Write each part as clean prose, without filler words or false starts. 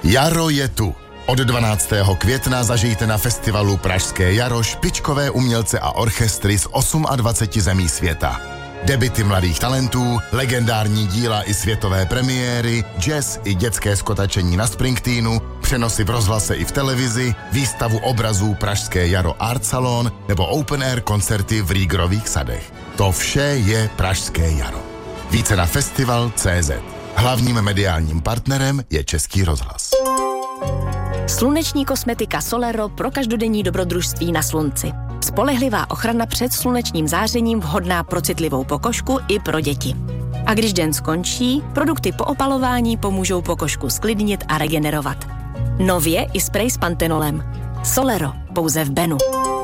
Jaro je tu. Od 12. května zažijte na festivalu Pražské jaro špičkové umělce a orchestry z 28 zemí světa. Debuty mladých talentů, legendární díla i světové premiéry, jazz i dětské skotačení na Springsteenu, přenosy v rozhlase i v televizi, výstavu obrazů Pražské jaro Art Salon nebo open air koncerty v Rýgrových sadech. To vše je Pražské jaro. Více na festival.cz. Hlavním mediálním partnerem je Český rozhlas. Sluneční kosmetika Solero pro každodenní dobrodružství na slunci. Spolehlivá ochrana před slunečním zářením, vhodná pro citlivou pokožku i pro děti. A když den skončí, produkty po opalování pomůžou pokožku sklidnit a regenerovat. Nově i sprej s pantenolem. Solero, pouze v Benu.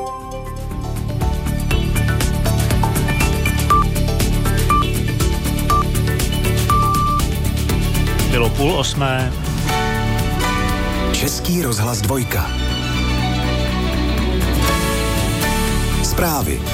Bylo 7:30. Český rozhlas 2. Zprávy.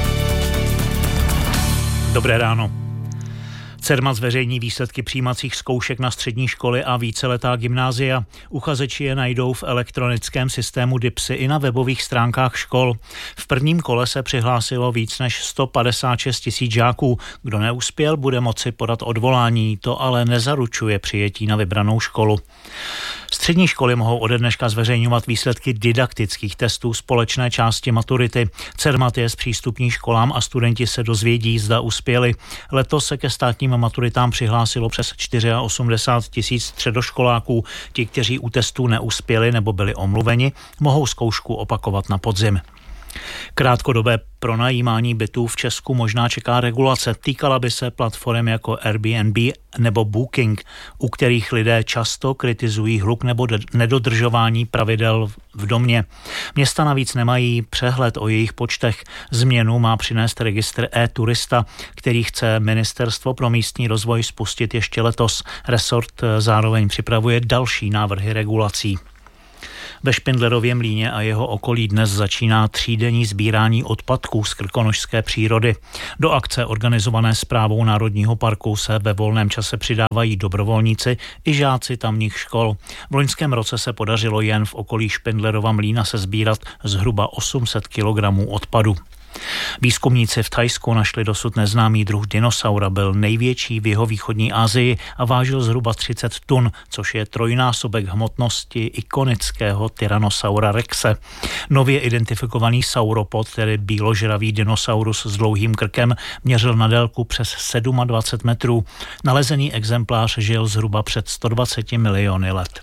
Dobré ráno. Cermat zveřejní výsledky přijímacích zkoušek na střední školy a víceletá gymnázia. Uchazeči je najdou v elektronickém systému DIPSy i na webových stránkách škol. V prvním kole se přihlásilo víc než 156 000 žáků. Kdo neuspěl, bude moci podat odvolání. To ale nezaručuje přijetí na vybranou školu. Střední školy mohou ode dneška zveřejňovat výsledky didaktických testů společné části maturity. Cermat je zpřístupní školám a studenti se dozvědí, zda uspěli. Letos se ke státním maturitám přihlásilo přes 84 000 středoškoláků. Ti, kteří u testů neuspěli nebo byli omluveni, mohou zkoušku opakovat na podzim. Krátkodobé pronajímání bytů v Česku možná čeká regulace. Týkala by se platform jako Airbnb nebo Booking, u kterých lidé často kritizují hluk nebo nedodržování pravidel v domě. Města navíc nemají přehled o jejich počtech. Změnu má přinést registr e-turista, který chce Ministerstvo pro místní rozvoj spustit ještě letos. Resort zároveň připravuje další návrhy regulací. Ve Špindlerově mlýně a jeho okolí dnes začíná 3denní sbírání odpadků z krkonošské přírody. Do akce organizované Správou Národního parku se ve volném čase přidávají dobrovolníci i žáci tamních škol. V loňském roce se podařilo jen v okolí Špindlerova mlýna sesbírat zhruba 800 kg odpadu. Výzkumníci v Thajsku našli dosud neznámý druh dinosaura, byl největší v jihovýchodní Asii a vážil zhruba 30 tun, což je trojnásobek hmotnosti ikonického Tyrannosaura rexe. Nově identifikovaný sauropod, tedy bíložravý dinosaurus s dlouhým krkem, měřil na délku přes 27 metrů. Nalezený exemplář žil zhruba před 120 miliony let.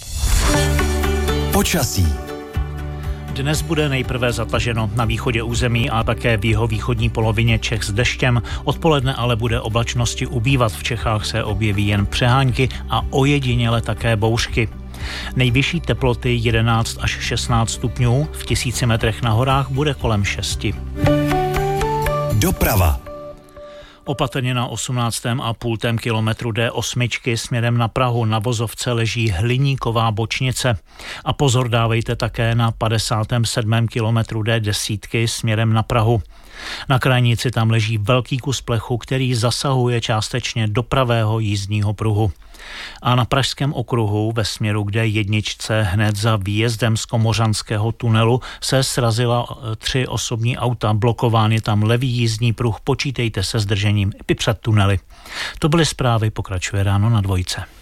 Počasí. Dnes bude nejprve zataženo na východě území a také v jihovýchodní polovině Čech s deštěm. Odpoledne ale bude oblačnosti ubývat. V Čechách se objeví jen přehánky a ojediněle také bouřky. Nejvyšší teploty 11 až 16 stupňů, v 1000 metrech na horách bude kolem 6. Doprava. Opatrně na 18,5 kilometru D8 směrem na Prahu na vozovce leží hliníková bočnice. A pozor dávejte také na 57. kilometru D10 směrem na Prahu. Na krajnici tam leží velký kus plechu, který zasahuje částečně do pravého jízdního pruhu. A na Pražském okruhu ve směru k D1 hned za výjezdem z Komořanského tunelu se srazila 3 osobní auta. Blokován je tam levý jízdní pruh, počítejte se zdržením i před tunely. To byly zprávy, pokračuje ráno na 2.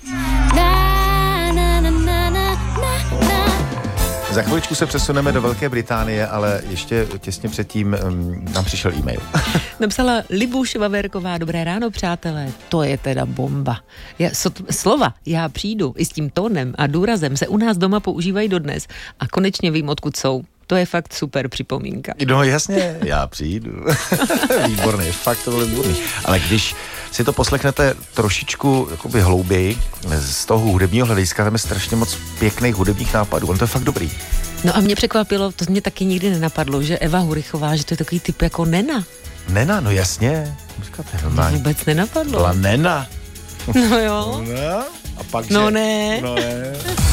Za chviličku se přesuneme do Velké Británie, ale ještě těsně předtím nám přišel e-mail. Napsala Libuš Vaverková, dobré ráno, přátelé, to je teda bomba. Slova já přijdu i s tím tónem a důrazem se u nás doma používají dodnes a konečně vím, odkud jsou. To je fakt super připomínka. No jasně, já přijdu. Výborný, fakt to bylo výborný. Ale když si to poslechnete trošičku jakoby hlouběji z toho hudebního hlediska, tam je strašně moc pěkných hudebních nápadů. On to je fakt dobrý. No a mě překvapilo, to mě taky nikdy nenapadlo, že Eva Hurichová, že to je takový typ jako Nena. Nena, no jasně. To vůbec nenapadlo. Byla Nena. No jo. No, a pak, no ne. No ne.